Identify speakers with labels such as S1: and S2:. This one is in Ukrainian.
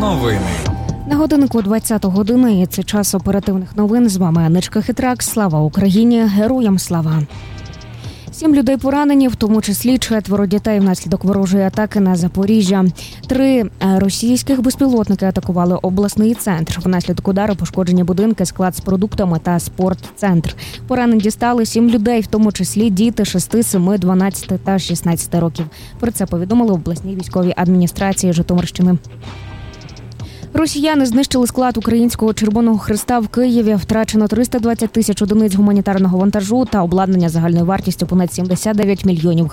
S1: Новини.
S2: На годиннику 20 години і це час оперативних новин. З вами Анечка Хитрак. Слава Україні! Героям слава! 7 людей поранені, в тому числі 4 дітей внаслідок ворожої атаки на Запоріжжя. 3 російських безпілотники атакували обласний центр. Внаслідок удару пошкоджені будинки, склад з продуктами та спортцентр. Поранень дістали 7 людей, в тому числі діти 6, 7, 12 та 16 років. Про це повідомили в обласній військовій адміністрації Житомирщини. Росіяни знищили склад Українського Червоного Хреста в Києві. Втрачено 320 тисяч одиниць гуманітарного вантажу та обладнання загальною вартістю понад 79 мільйонів